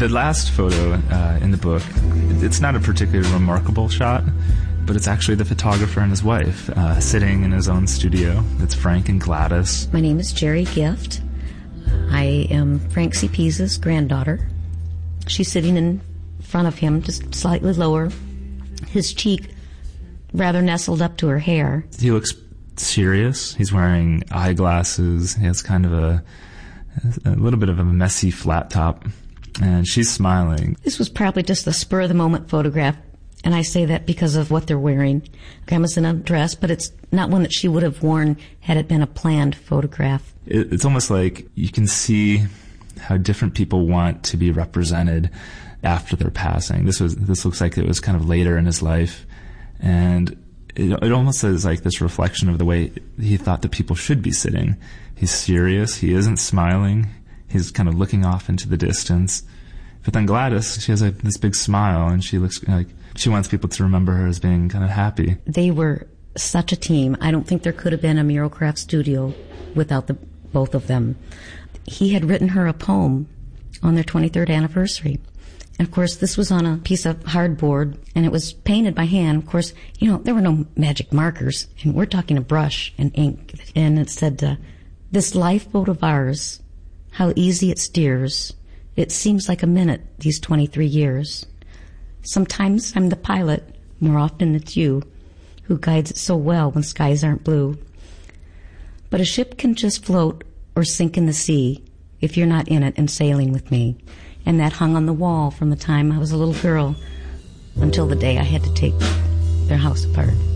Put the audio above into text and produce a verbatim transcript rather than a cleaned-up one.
The last photo uh, in the book, it's not a particularly remarkable shot, but it's actually the photographer and his wife uh, sitting in his own studio. It's Frank and Gladys. My name is Jerry Gift. I am Frank C. Pisa's granddaughter. She's sitting in front of him, just slightly lower, his cheek rather nestled up to her hair. He looks serious. He's wearing eyeglasses. He has kind of a, a little bit of a messy flat top, and she's smiling. This was probably just a spur-of-the-moment photograph, and I say that because of what they're wearing. Grandma's in a dress, but it's not one that she would have worn had it been a planned photograph. It, it's almost like you can see how different people want to be represented after their passing. This was this looks like it was kind of later in his life, and it, it almost is like this reflection of the way he thought that people should be sitting. He's serious. He isn't smiling. He's kind of looking off into the distance. But then Gladys, she has a, this big smile, and she looks like she wants people to remember her as being kind of happy. They were such a team. I don't think there could have been a Muralcraft studio without the both of them. He had written her a poem on their twenty-third anniversary. And of course, this was on a piece of hardboard, and it was painted by hand. Of course, you know, there were no magic markers, and we're talking a brush and ink. And it said, uh, this lifeboat of ours, how easy it steers. It seems like a minute, these twenty-three years. Sometimes I'm the pilot, more often it's you, who guides it so well when skies aren't blue. But a ship can just float or sink in the sea if you're not in it and sailing with me. And that hung on the wall from the time I was a little girl until the day I had to take their house apart.